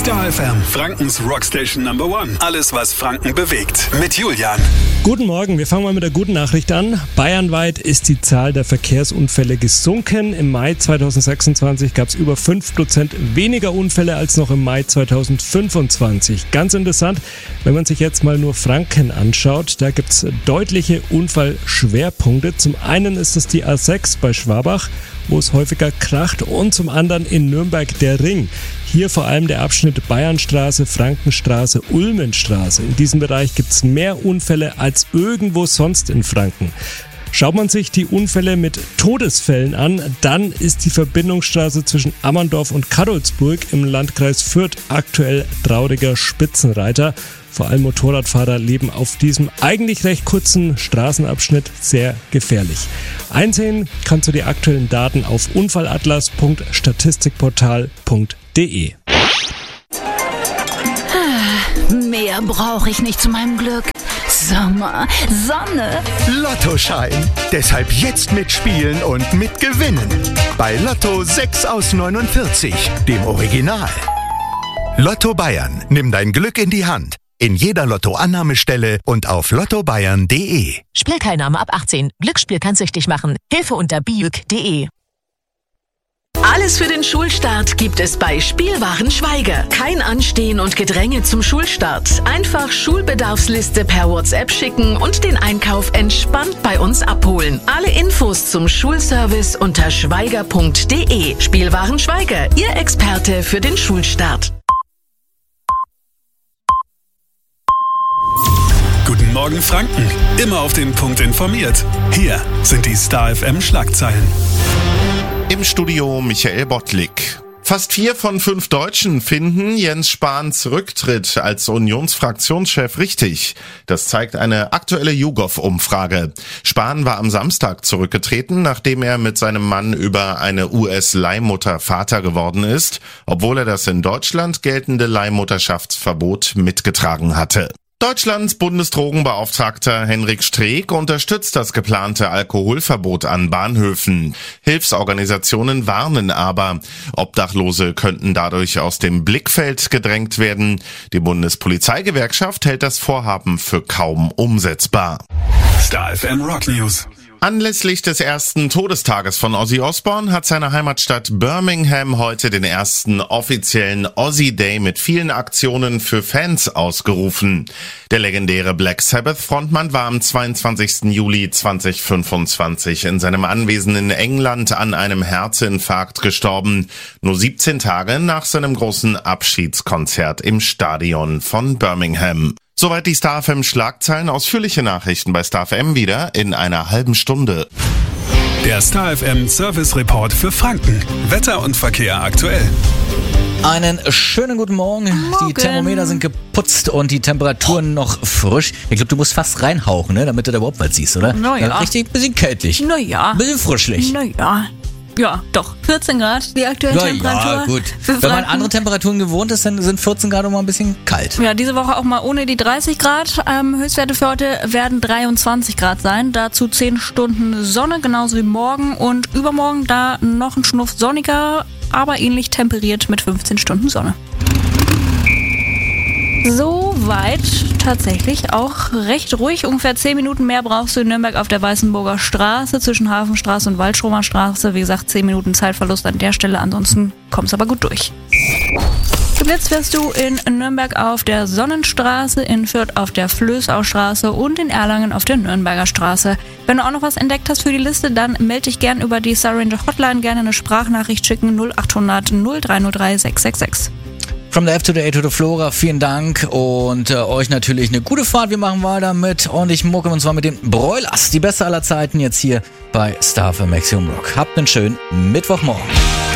Star FM, Frankens Rockstation Number One. Alles, was Franken bewegt. Mit Julian. Guten Morgen, wir fangen mal mit der guten Nachricht an. Bayernweit ist die Zahl der Verkehrsunfälle gesunken. Im Mai 2026 gab es über 5% weniger Unfälle als noch im Mai 2025. Ganz interessant, wenn man sich jetzt mal nur Franken anschaut, da gibt es deutliche Unfallschwerpunkte. Zum einen ist es die A6 bei Schwabach, wo es häufiger kracht, und zum anderen in Nürnberg der Ring. Hier vor allem der Abschnitt Bayernstraße, Frankenstraße, Ulmenstraße. In diesem Bereich gibt es mehr Unfälle als irgendwo sonst in Franken. Schaut man sich die Unfälle mit Todesfällen an, dann ist die Verbindungsstraße zwischen Ammerndorf und Cadolzburg im Landkreis Fürth aktuell trauriger Spitzenreiter. Vor allem Motorradfahrer leben auf diesem eigentlich recht kurzen Straßenabschnitt sehr gefährlich. Einsehen kannst du die aktuellen Daten auf unfallatlas.statistikportal.de. Mehr brauche ich nicht zu meinem Glück. Sommer, Sonne. Lottoschein. Deshalb jetzt mitspielen und mitgewinnen. Bei Lotto 6 aus 49, dem Original. Lotto Bayern. Nimm dein Glück in die Hand. In jeder Lotto-Annahmestelle und auf lottobayern.de. Spielteilnahme ab 18. Glücksspiel kann süchtig machen. Hilfe unter biüg.de. Alles für den Schulstart gibt es bei Spielwarenschweiger. Kein Anstehen und Gedränge zum Schulstart. Einfach Schulbedarfsliste per WhatsApp schicken und den Einkauf entspannt bei uns abholen. Alle Infos zum Schulservice unter schweiger.de. Spielwarenschweiger, Ihr Experte für den Schulstart. Guten Morgen Franken. Immer auf den Punkt informiert. Hier sind die Star FM Schlagzeilen. Im Studio Michael Bottlik. Fast 4 von 5 Deutschen finden Jens Spahns Rücktritt als Unionsfraktionschef richtig. Das zeigt eine aktuelle YouGov-Umfrage. Spahn war am Samstag zurückgetreten, nachdem er mit seinem Mann über eine US-Leihmutter Vater geworden ist, obwohl er das in Deutschland geltende Leihmutterschaftsverbot mitgetragen hatte. Deutschlands Bundesdrogenbeauftragter Henrik Streeck unterstützt das geplante Alkoholverbot an Bahnhöfen. Hilfsorganisationen warnen aber, Obdachlose könnten dadurch aus dem Blickfeld gedrängt werden. Die Bundespolizeigewerkschaft hält das Vorhaben für kaum umsetzbar. Star FM Rock News. Anlässlich des ersten Todestages von Ozzy Osbourne hat seine Heimatstadt Birmingham heute den ersten offiziellen Ozzy Day mit vielen Aktionen für Fans ausgerufen. Der legendäre Black Sabbath-Frontmann war am 22. Juli 2025 in seinem Anwesen in England an einem Herzinfarkt gestorben, nur 17 Tage nach seinem großen Abschiedskonzert im Stadion von Birmingham. Soweit die Star FM Schlagzeilen. Ausführliche Nachrichten bei Star FM wieder in einer halben Stunde. Der Star FM Service Report für Franken. Wetter und Verkehr aktuell. Einen schönen guten Morgen. Die Thermometer sind geputzt und die Temperaturen noch frisch. Ich glaube, du musst fast reinhauchen, ne, damit du da überhaupt was siehst, oder? Naja. Richtig, bisschen kältlich. Naja. Bisschen frischlich. Naja. Ja, doch. 14 Grad, die aktuelle Temperatur. Ja, gut. Wenn man andere Temperaturen gewohnt ist, dann sind 14 Grad auch mal ein bisschen kalt. Ja, diese Woche auch mal ohne die 30 Grad. Höchstwerte für heute werden 23 Grad sein. Dazu 10 Stunden Sonne, genauso wie morgen. Und übermorgen da noch ein Schnuff sonniger, aber ähnlich temperiert mit 15 Stunden Sonne. Soweit tatsächlich auch recht ruhig. Ungefähr 10 Minuten mehr brauchst du in Nürnberg auf der Weißenburger Straße zwischen Hafenstraße und Waldstromer Straße. Wie gesagt, 10 Minuten Zeitverlust an der Stelle. Ansonsten kommst du aber gut durch. Geblitzt wirst du in Nürnberg auf der Sonnenstraße, in Fürth auf der Flößaustraße und in Erlangen auf der Nürnberger Straße. Wenn du auch noch was entdeckt hast für die Liste, dann melde dich gern über die Star Ranger Hotline. Gerne eine Sprachnachricht schicken 0800 0303 666. From the F to the A to the Flora, vielen Dank und euch natürlich eine gute Fahrt. Wir machen weiter mit ordentlich Mucke und zwar mit den Broilers, die beste aller Zeiten jetzt hier bei Star FM Maximum Rock. Habt einen schönen Mittwochmorgen.